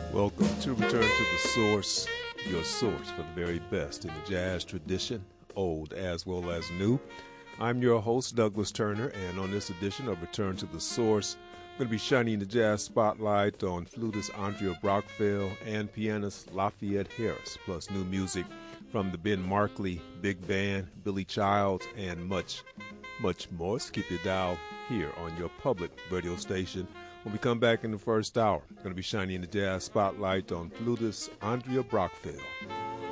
Welcome to Return to the Source, your source for the very best in the jazz tradition, old as well as new. I'm your host, Douglas Turner, and on this edition of Return to the Source, I'm going to be shining the jazz spotlight on flutist Andrea Brockfeld and pianist Lafayette Harris, plus new music from the Ben Markley Big Band, Billy Childs, and much more. So keep your dial here on your public radio station. When we come back in the first hour, we're going to be shining the jazz spotlight on flutist Andrea Brockfeld.